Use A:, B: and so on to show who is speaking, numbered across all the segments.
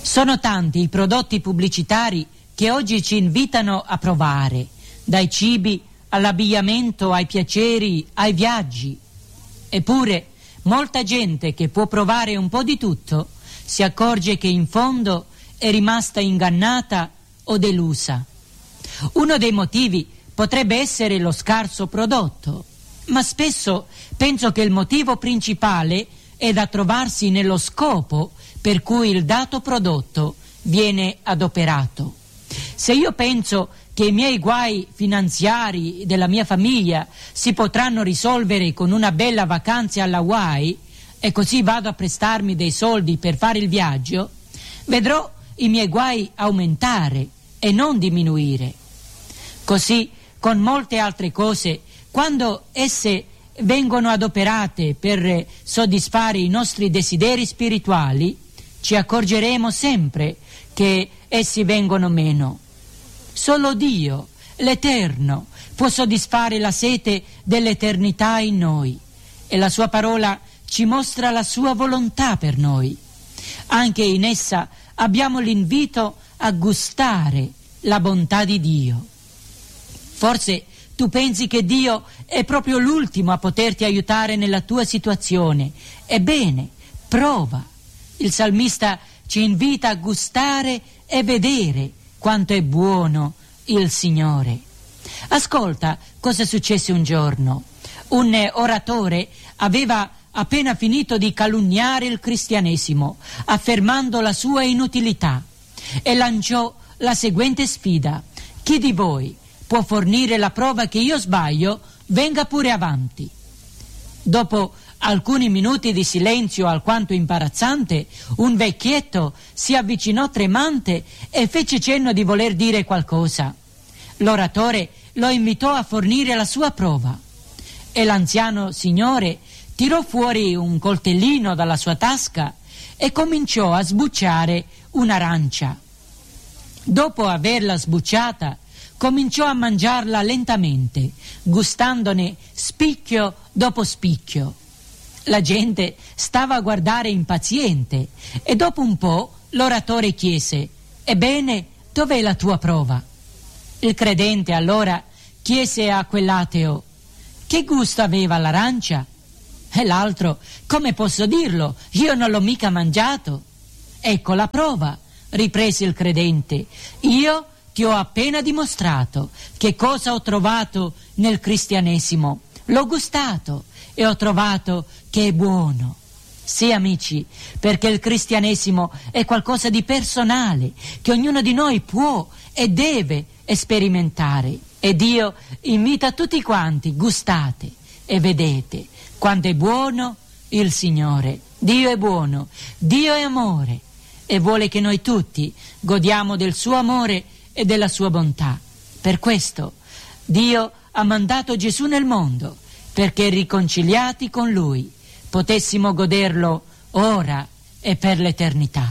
A: Sono tanti i prodotti pubblicitari che oggi ci invitano a provare, dai cibi all'abbigliamento, ai piaceri, ai viaggi. Eppure, molta gente che può provare un po' di tutto si accorge che in fondo è rimasta ingannata o delusa. Uno dei motivi potrebbe essere lo scarso prodotto, ma spesso penso che il motivo principale è da trovarsi nello scopo per cui il dato prodotto viene adoperato. Se io penso che i miei guai finanziari della mia famiglia si potranno risolvere con una bella vacanza alla Hawaii e così vado a prestarmi dei soldi per fare il viaggio, vedrò i miei guai aumentare e non diminuire. Così con molte altre cose, quando esse vengono adoperate per soddisfare i nostri desideri spirituali, ci accorgeremo sempre che essi vengono meno. Solo Dio, l'Eterno, può soddisfare la sete dell'eternità in noi, e la sua parola ci mostra la sua volontà per noi. Anche in essa abbiamo l'invito a gustare la bontà di Dio. Forse tu pensi che Dio è proprio l'ultimo a poterti aiutare nella tua situazione. Ebbene, prova. Il salmista ci invita a gustare e vedere quanto è buono il Signore. Ascolta cosa successe un giorno. Un oratore aveva appena finito di calunniare il cristianesimo, affermando la sua inutilità, e lanciò la seguente sfida: chi di voi può fornire la prova che io sbaglio? Venga pure avanti. Dopo alcuni minuti di silenzio alquanto imbarazzante, un vecchietto si avvicinò tremante e fece cenno di voler dire qualcosa. L'oratore lo invitò a fornire la sua prova e l'anziano signore tirò fuori un coltellino dalla sua tasca e cominciò a sbucciare un'arancia. Dopo averla sbucciata, cominciò a mangiarla lentamente, gustandone spicchio dopo spicchio. La gente stava a guardare impaziente e dopo un po' l'oratore chiese: «Ebbene, dov'è la tua prova?» Il credente allora chiese a quell'ateo: «Che gusto aveva l'arancia?» E l'altro: «Come posso dirlo? Io non l'ho mica mangiato». «Ecco la prova», riprese il credente. «Io ti ho appena dimostrato che cosa ho trovato nel cristianesimo. L'ho gustato e ho trovato che è buono». Sì, amici, perché il cristianesimo è qualcosa di personale che ognuno di noi può e deve sperimentare. E Dio invita tutti quanti: gustate e vedete quanto è buono il Signore. Dio è buono, Dio è amore e vuole che noi tutti godiamo del suo amore e della sua bontà. Per questo Dio ha mandato Gesù nel mondo, perché riconciliati con Lui potessimo goderlo ora e per l'eternità.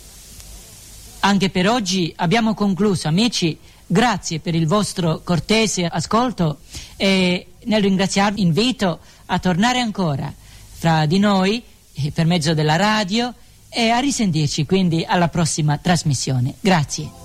A: Anche per oggi abbiamo concluso, amici. Grazie per il vostro cortese ascolto e nel ringraziarvi invito a tornare ancora fra di noi per mezzo della radio e a risentirci quindi alla prossima trasmissione. Grazie.